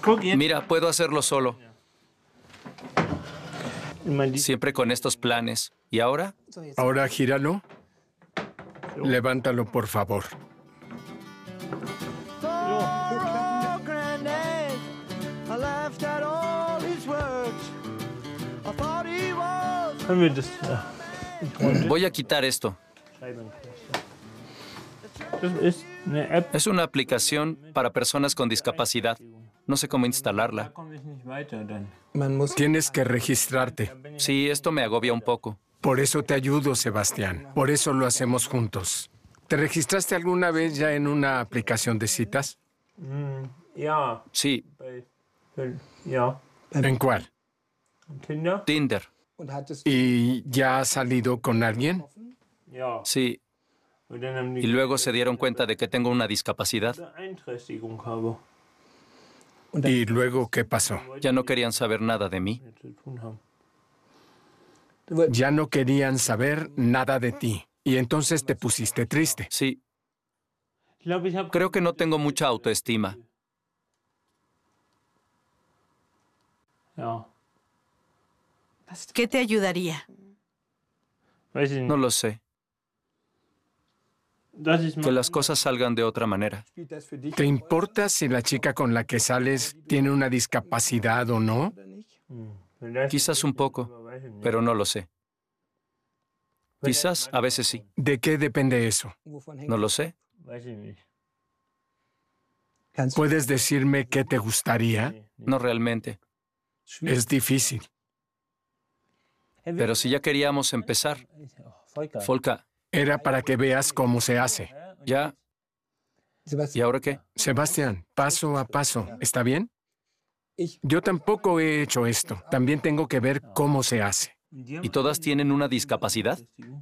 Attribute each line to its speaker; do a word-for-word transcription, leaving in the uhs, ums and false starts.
Speaker 1: Mira, puedo hacerlo solo. Siempre con estos planes. ¿Y ahora?
Speaker 2: Ahora gíralo. Levántalo, por favor.
Speaker 1: Voy a quitar esto. Es una aplicación para personas con discapacidad. No sé cómo instalarla.
Speaker 2: Tienes que registrarte.
Speaker 1: Sí, esto me agobia un poco.
Speaker 2: Por eso te ayudo, Sebastián. Por eso lo hacemos juntos. ¿Te registraste alguna vez ya en una aplicación de citas?
Speaker 1: Sí,
Speaker 2: ¿En cuál?
Speaker 1: Tinder.
Speaker 2: ¿Y ya has salido con alguien?
Speaker 1: Sí. Y luego se dieron cuenta de que tengo una discapacidad.
Speaker 2: ¿Y luego qué pasó?
Speaker 1: Ya no querían saber nada de mí.
Speaker 2: Ya no querían saber nada de ti. Y entonces te pusiste triste.
Speaker 1: Sí. Creo que no tengo mucha autoestima.
Speaker 3: ¿Qué te ayudaría?
Speaker 1: No lo sé. Que las cosas salgan de otra manera.
Speaker 2: ¿Te importa si la chica con la que sales tiene una discapacidad o no?
Speaker 1: Quizás un poco, pero no lo sé. Quizás a veces sí.
Speaker 2: ¿De qué depende eso?
Speaker 1: No lo sé.
Speaker 2: ¿Puedes decirme qué te gustaría?
Speaker 1: No realmente.
Speaker 2: Es difícil.
Speaker 1: Pero si ya queríamos empezar. Folka,
Speaker 2: Era para que veas cómo se hace.
Speaker 1: ya. ¿Y ahora qué?
Speaker 2: Sebastián, paso a paso. ¿Está bien? Yo tampoco he hecho esto. También tengo que ver cómo se hace.
Speaker 1: ¿Y todas tienen una discapacidad?